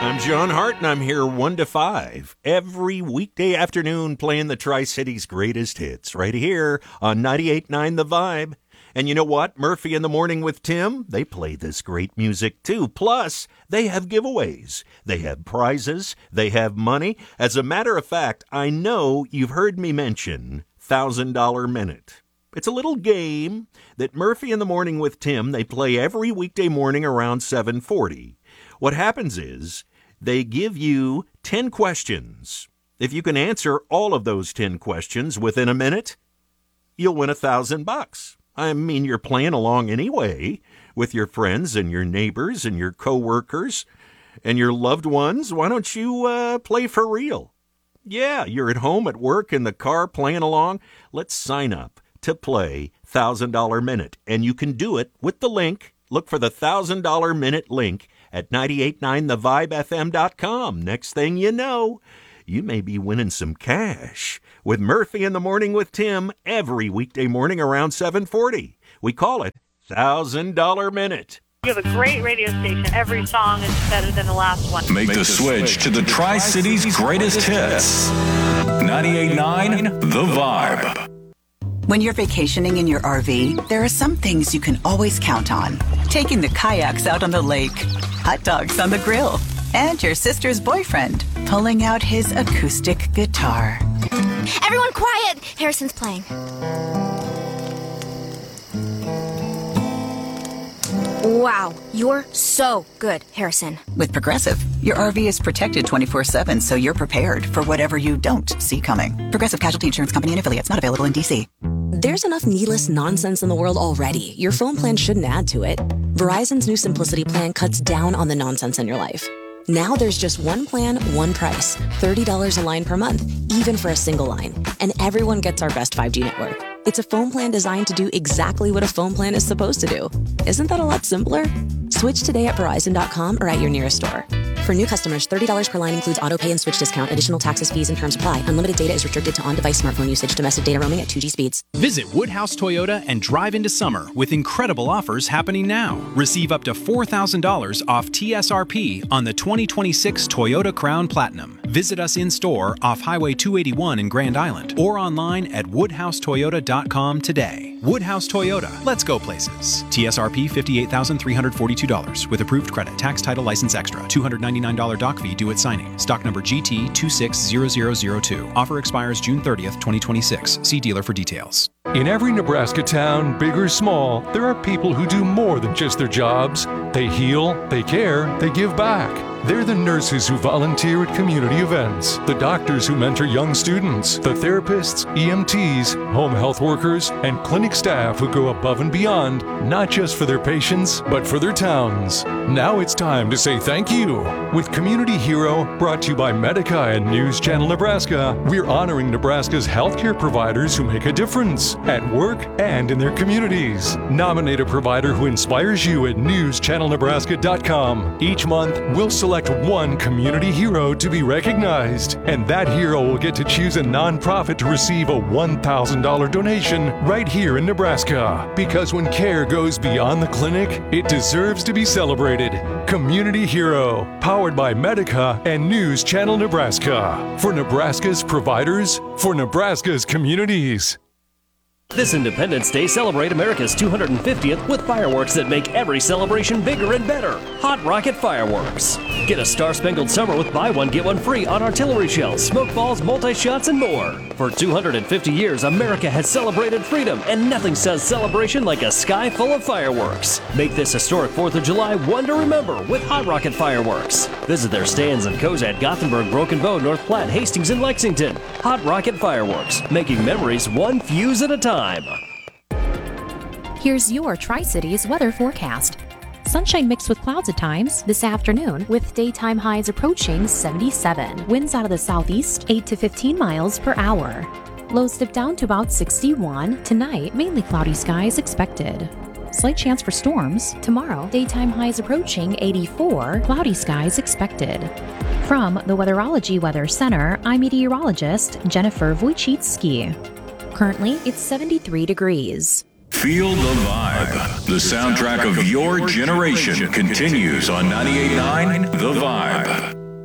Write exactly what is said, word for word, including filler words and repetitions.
I'm John Hart, and I'm here one to five every weekday afternoon playing the Tri-Cities' greatest hits right here on ninety-eight point nine The Vibe. And you know what? Murphy in the Morning with Tim, they play this great music too. Plus, they have giveaways. They have prizes. They have money. As a matter of fact, I know you've heard me mention one thousand dollar Minute. It's a little game that Murphy in the Morning with Tim, they play every weekday morning around seven forty. What happens is they give you ten questions. If you can answer all of those ten questions within a minute, you'll win a thousand bucks. I mean, you're playing along anyway with your friends and your neighbors and your coworkers and your loved ones. Why don't you uh, play for real? Yeah, you're at home, at work, in the car, playing along. Let's sign up to play one thousand dollar Minute. And you can do it with the link. Look for the one thousand dollar Minute link at ninety-eight point nine the vibe f m dot com. Next thing you know, you may be winning some cash with Murphy in the Morning with Tim every weekday morning around seven forty. We call it one thousand dollar Minute. You have a great radio station. Every song is better than the last one. Make the switch to the Tri-Cities' greatest hits. ninety-eight point nine The Vibe. When you're vacationing in your R V, there are some things you can always count on. Taking the kayaks out on the lake, hot dogs on the grill, and your sister's boyfriend pulling out his acoustic guitar. Everyone quiet! Harrison's playing. Wow, you're so good, Harrison. With Progressive, your R V is protected twenty-four seven, so you're prepared for whatever you don't see coming. Progressive Casualty Insurance Company and affiliates, not available in D C. There's enough needless nonsense in the world already. Your phone plan shouldn't add to it. Verizon's new Simplicity plan cuts down on the nonsense in your life. Now there's just one plan, one price, thirty dollars a line per month, even for a single line. And everyone gets our best five G network. It's a phone plan designed to do exactly what a phone plan is supposed to do. Isn't that a lot simpler? Switch today at Verizon dot com or at your nearest store. For new customers, thirty dollars per line includes auto pay and switch discount. Additional taxes, fees, and terms apply. Unlimited data is restricted to on-device smartphone usage. Domestic data roaming at two G speeds. Visit Woodhouse Toyota and drive into summer with incredible offers happening now. Receive up to four thousand dollars off T S R P on the twenty twenty-six Toyota Crown Platinum. Visit us in-store off Highway two eighty-one in Grand Island or online at woodhouse toyota dot com today. Woodhouse Toyota. Let's go places. T S R P fifty-eight thousand three hundred forty-two dollars with approved credit. Tax, title, license extra. two hundred ninety-nine dollars doc fee due at signing. Stock number G T two six zero zero zero two. Offer expires June thirtieth, twenty twenty-six. See dealer for details. In every Nebraska town, big or small, there are people who do more than just their jobs. They heal, they care, they give back. They're the nurses who volunteer at community events, the doctors who mentor young students, the therapists, E M Ts, home health workers, and clinic staff who go above and beyond, not just for their patients, but for their towns. Now it's time to say thank you. With Community Hero, brought to you by Medica and News Channel Nebraska, we're honoring Nebraska's healthcare providers who make a difference at work and in their communities. Nominate a provider who inspires you at news channel nebraska dot com. Each month, we'll select one community hero to be recognized, and that hero will get to choose a nonprofit to receive a one thousand dollars donation right here in Nebraska. Because when care goes beyond the clinic, it deserves to be celebrated. Community Hero, powered by Medica and News Channel Nebraska. For Nebraska's providers, for Nebraska's communities. This Independence Day, celebrate America's two hundred fiftieth with fireworks that make every celebration bigger and better. Hot Rocket Fireworks. Get a Star-Spangled Summer with buy one, get one free on artillery shells, smoke balls, multi-shots, and more. For two hundred fifty years, America has celebrated freedom, and nothing says celebration like a sky full of fireworks. Make this historic fourth of July one to remember with Hot Rocket Fireworks. Visit their stands in Cozad, Gothenburg, Broken Bow, North Platte, Hastings, and Lexington. Hot Rocket Fireworks, making memories one fuse at a time. Here's your Tri-Cities weather forecast. Sunshine mixed with clouds at times this afternoon, with daytime highs approaching seventy-seven. Winds out of the southeast, eight to fifteen miles per hour. Lows dip down to about sixty-one. Tonight, mainly cloudy skies expected. Slight chance for storms. Tomorrow, daytime highs approaching eighty-four. Cloudy skies expected. From the Weatherology Weather Center, I'm meteorologist Jennifer Wojcicki. Currently, it's seventy-three degrees. Feel the vibe. The soundtrack of your generation continues on ninety-eight point nine The Vibe.